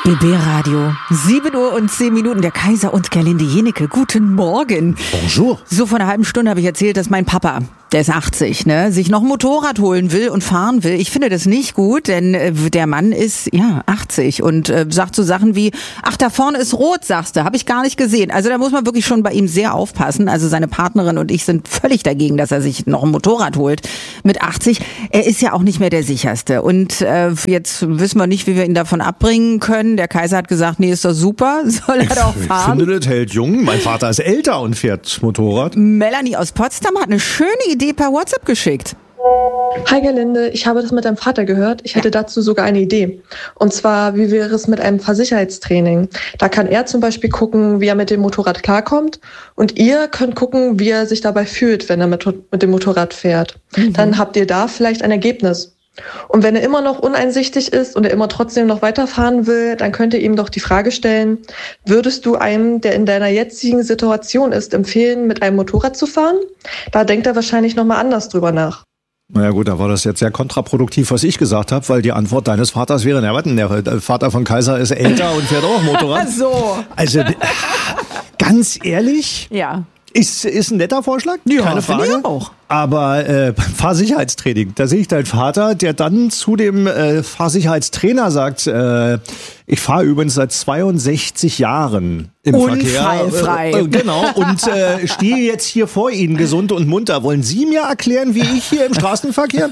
BB Radio, 7 Uhr und 10 Minuten, der Kaiser und Gerlinde Jenecke. Guten Morgen. Bonjour. So vor einer halben Stunde habe ich erzählt, dass mein Papa, der ist 80, sich noch ein Motorrad holen will und fahren will. Ich finde das nicht gut, denn der Mann ist 80 und sagt so Sachen wie, ach, da vorne ist rot, sagst du, habe ich gar nicht gesehen. Also da muss man wirklich schon bei ihm sehr aufpassen. Also seine Partnerin und ich sind völlig dagegen, dass er sich noch ein Motorrad holt mit 80. Er ist ja auch nicht mehr der sicherste und jetzt wissen wir nicht, wie wir ihn davon abbringen können. Der Kaiser hat gesagt, nee, ist doch super, soll er doch fahren. Ich finde, das hält jung. Mein Vater ist älter und fährt Motorrad. Melanie aus Potsdam hat eine schöne Idee per WhatsApp geschickt. Hi Gerlinde, ich habe das mit deinem Vater gehört. Ich hätte dazu sogar eine Idee. Und zwar, wie wäre es mit einem Fahrsicherheitstraining? Da kann er zum Beispiel gucken, wie er mit dem Motorrad klarkommt. Und ihr könnt gucken, wie er sich dabei fühlt, wenn er mit dem Motorrad fährt. Dann habt ihr da vielleicht ein Ergebnis. Und wenn er immer noch uneinsichtig ist und er immer trotzdem noch weiterfahren will, dann könnt ihr ihm doch die Frage stellen, würdest du einem, der in deiner jetzigen Situation ist, empfehlen, mit einem Motorrad zu fahren? Da denkt er wahrscheinlich nochmal anders drüber nach. Naja gut, da war das jetzt sehr kontraproduktiv, was ich gesagt habe, weil die Antwort deines Vaters wäre, der Vater von Kaiser ist älter und fährt auch Motorrad. So. Also ganz ehrlich, Ja. ist ein netter Vorschlag, keine finde Frage. ich auch. Aber beim Fahrsicherheitstraining, da sehe ich deinen Vater, der dann zu dem Fahrsicherheitstrainer sagt, ich fahre übrigens seit 62 Jahren im Unfallfrei. Verkehr. Genau, und stehe jetzt hier vor Ihnen gesund und munter. Wollen Sie mir erklären, wie ich hier im Straßenverkehr?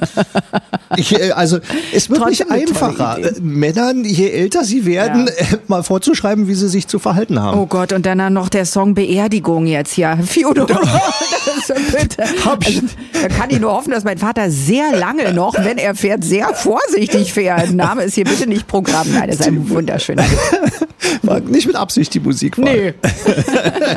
Also es wird nicht einfacher, Männern, je älter sie werden, mal vorzuschreiben, wie sie sich zu verhalten haben. Oh Gott, und dann noch der Song Beerdigung jetzt hier. Fiodor. Bitte. Also, da kann ich nur hoffen, dass mein Vater sehr lange noch, wenn er fährt, sehr vorsichtig fährt. Name ist hier bitte nicht Programm. Nein, das ist ein wunderschöner. War nicht mit Absicht die Musik. War. Nee.